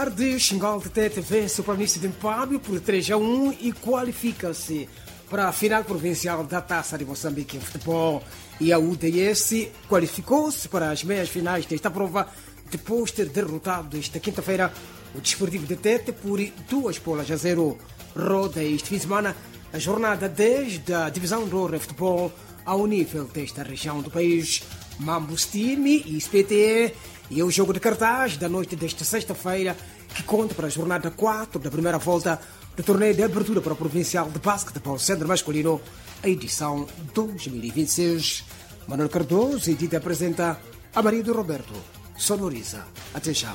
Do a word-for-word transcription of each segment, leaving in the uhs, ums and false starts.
tarde, Xingal de Tete vence o Planície de Mpábio por três a um e qualifica-se para a final provincial da Taça de Moçambique em futebol. E a U D S qualificou-se para as meias finais desta prova depois de ter derrotado esta quinta-feira o Desportivo de Tete por duas bolas a zero. Roda este fim de semana a jornada dez da Divisão de Ouro de Futebol ao nível desta região do país. Mambus Time e S P T E e o jogo de cartaz da noite desta sexta-feira que conta para a jornada quatro da primeira volta do torneio de abertura para o Provincial de Basquetebol Centro Masculino, a edição dois mil e vinte e seis. Manuel Cardoso e apresenta a marido Roberto. Sonoriza. Até já.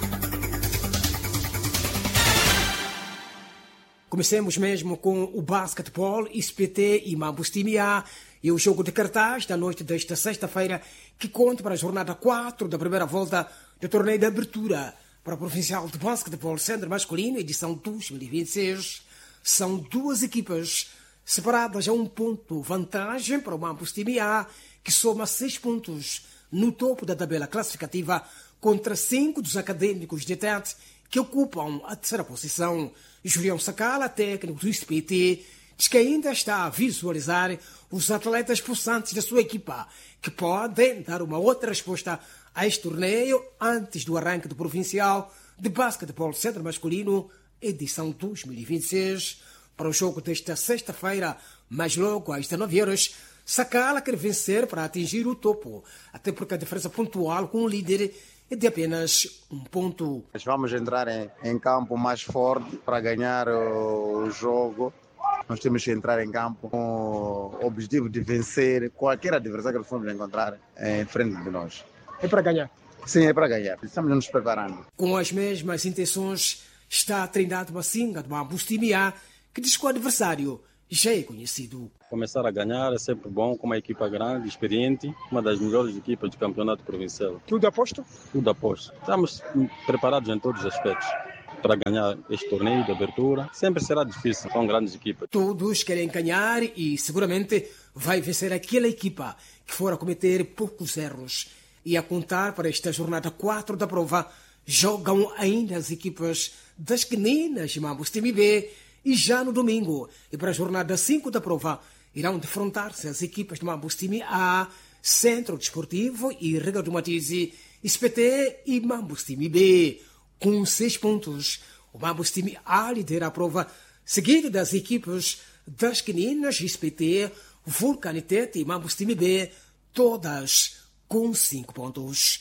Comecemos mesmo com o basquetebol, S P T e Mambus Time A e o jogo de cartaz da noite desta sexta-feira que conta para a jornada quatro da primeira volta do torneio de abertura para o Provincial de Basquetebol Centro Masculino, edição dois mil e vinte e seis. São duas equipas separadas a um ponto vantagem para o Mambus Time A, que soma seis pontos no topo da tabela classificativa contra cinco dos acadêmicos de Tete que ocupam a terceira posição. Julião Sacala, técnico do S P T, diz que ainda está a visualizar os atletas possantes da sua equipa, que podem dar uma outra resposta a este torneio antes do arranque do Provincial de Basquetebol Centro Masculino, edição dois mil e vinte e seis. Para o jogo desta sexta-feira, mas logo às dezenove horas, Sacala quer vencer para atingir o topo, até porque a diferença pontual com o líder é de apenas um ponto. Vamos entrar em, em campo mais forte para ganhar o, o jogo. Nós temos que entrar em campo com o objetivo de vencer qualquer adversário que formos encontrar em frente de nós. É para ganhar? Sim, é para ganhar. Estamos nos preparando. Com as mesmas intenções, está treinado uma singa do Mambus Time A, que diz que o adversário já é conhecido. Começar a ganhar é sempre bom, com uma equipa grande, experiente, uma das melhores equipas do campeonato provincial. Tudo aposto? Tudo aposto. Estamos preparados em todos os aspectos para ganhar este torneio de abertura. Sempre será difícil, são grandes equipas. Todos querem ganhar e seguramente vai vencer aquela equipa que for a cometer poucos erros. E a contar para esta jornada quatro da prova, jogam ainda as equipas das meninas de Mambus Time B. E já no domingo, e para a jornada cinco da prova, irão defrontar-se as equipas de Mambus Time A, Centro Desportivo e Rega do Matize, S P T e Mambus Time B. Com seis pontos, o Mambus Time A lidera a prova, seguido das equipas das meninas S P T, Vulcan Tete e Mambus Time B, todas com cinco pontos.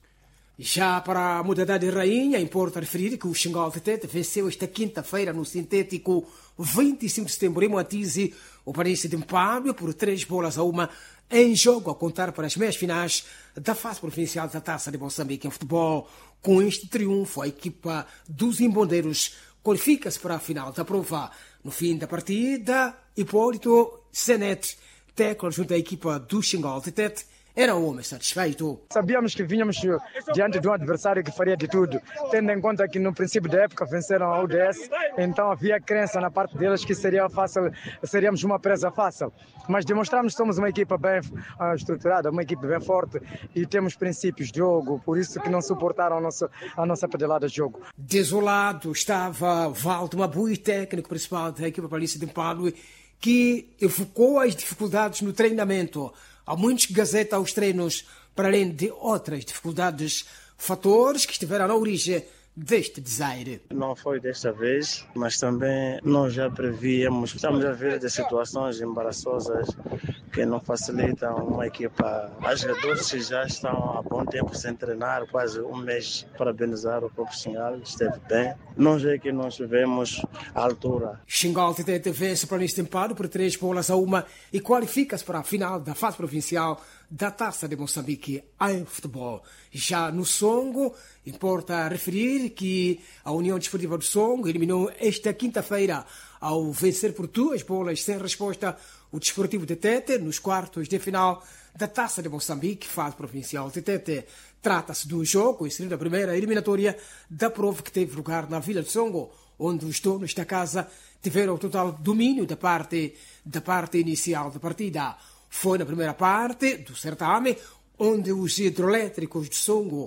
Já para a modalidade de rainha, importa referir que o Xingal de Tete venceu esta quinta-feira no sintético vinte e cinco de setembro em Moatize o Planície de Mpábio por três bolas a uma em jogo a contar para as meias finais da fase provincial da Taça de Moçambique em futebol. Com este triunfo, a equipa dos Imbondeiros qualifica-se para a final da prova. No fim da partida, Hipólito Senet, técnico junto à equipa do Xingal de Tete, era um homem satisfeito. Sabíamos que vínhamos diante de um adversário que faria de tudo, tendo em conta que no princípio da época venceram a U D S, então havia crença na parte deles que seria fácil, seríamos uma presa fácil. Mas demonstramos que somos uma equipa bem uh, estruturada, uma equipa bem forte e temos princípios de jogo, por isso que não suportaram a nossa, a nossa pedalada de jogo. Desolado estava Valdo Mabui, técnico principal da equipa Planície de Mpábio, que evocou as dificuldades no treinamento. Há muitos que gazetam os treinos, para além de outras dificuldades, fatores que estiveram na origem deste desaire. Não foi desta vez, mas também nós já prevíamos, estamos a ver de situações embaraçosas que não facilitam uma equipa. Os jogadores que já estão há bom tempo sem treinar, quase um mês, parabenizar o próprio Xingal, esteve bem. Nós é que nós estivemos à altura. Xingal de Tete vence o Planície de Mpábio por três bolas a uma e qualifica-se para a final da fase provincial da Taça de Moçambique em futebol. Já no Songo, importa referir que a União Desportiva do Songo eliminou esta quinta-feira ao vencer por duas bolas sem resposta o Desportivo de Tete nos quartos de final da Taça de Moçambique, fase provincial de Tete. Trata-se de um jogo inserido na primeira eliminatória da prova que teve lugar na Vila de Songo, onde os donos da casa tiveram total domínio da parte, da parte inicial da partida. Foi na primeira parte do certame onde os hidroelétricos de Songo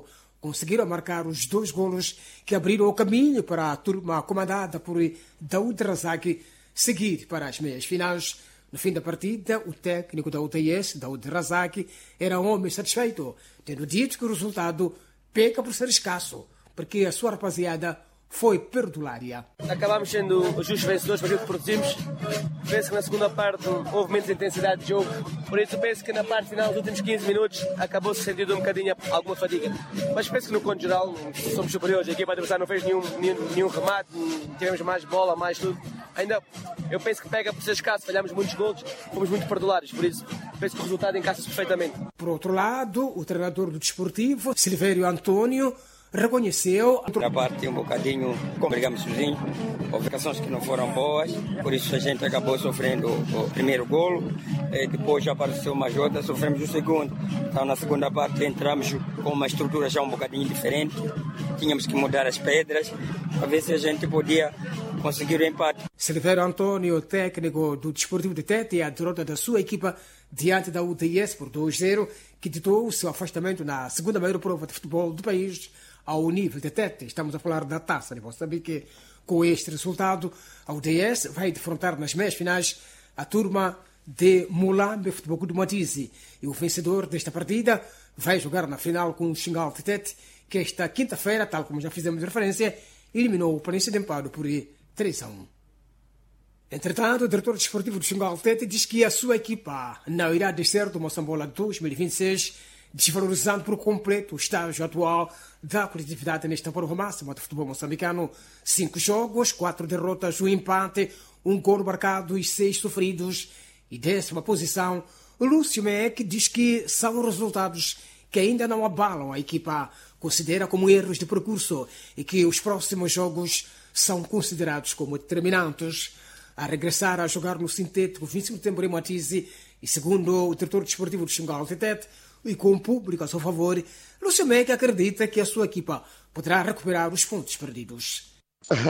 conseguiram marcar os dois golos que abriram o caminho para a turma comandada por Daoud Razak seguir para as meias finais. No fim da partida, o técnico da U T S, Daoud Razak, era um homem satisfeito, tendo dito que o resultado peca por ser escasso, porque a sua rapaziada foi perdulária. Acabámos sendo os justos vencedores para aquilo que produzimos. Penso que na segunda parte houve menos intensidade de jogo, por isso penso que na parte final, nos últimos quinze minutos, acabou-se sentindo um bocadinho alguma fadiga. Mas penso que no conto geral somos superiores. A equipa adversária não fez nenhum, nenhum, nenhum remate, tivemos mais bola, mais tudo. Ainda, eu penso que pega por ser escasso, falhámos muitos golos, fomos muito perdulários, por isso penso que o resultado encaixa-se perfeitamente. Por outro lado, o treinador do Desportivo, Silvério Antônio, reconheceu... Na parte um bocadinho, como brigamos sozinhos, obrigações que não foram boas, por isso a gente acabou sofrendo o primeiro golo, e depois já apareceu uma jota, sofremos o segundo. Então na segunda parte entramos com uma estrutura já um bocadinho diferente, tínhamos que mudar as pedras, para ver se a gente podia conseguir o empate. Silvério Antônio, técnico do Desportivo de Tete, e a derrota da sua equipa diante da U T S por dois a zero, que ditou o seu afastamento na segunda maior prova de futebol do país, ao nível de Tete. Estamos a falar da Taça de Moçambique. Com este resultado, a U D S vai defrontar nas meias finais a turma de Mulambe Futebol Clube de Matize. E o vencedor desta partida vai jogar na final com o Xingal de Tete, que esta quinta-feira, tal como já fizemos referência, eliminou o Planície de Empado por três a um. Entretanto, o diretor desportivo do Xingal de Tete diz que a sua equipa não irá descer do Moçambola dois mil e vinte e seis, desvalorizando por completo o estágio atual da coletividade nesta prova máxima do futebol moçambicano. Cinco jogos, quatro derrotas, um empate, um gol marcado e seis sofridos. E décima posição, Lúcio Meek diz que são resultados que ainda não abalam a equipa, considera como erros de percurso e que os próximos jogos são considerados como determinantes. A regressar a jogar no sintético vinte e cinco de setembro em Matize, e segundo o diretor desportivo do Xingal de Tete, e com o público a seu favor, Lúcio Meek acredita que a sua equipa poderá recuperar os pontos perdidos.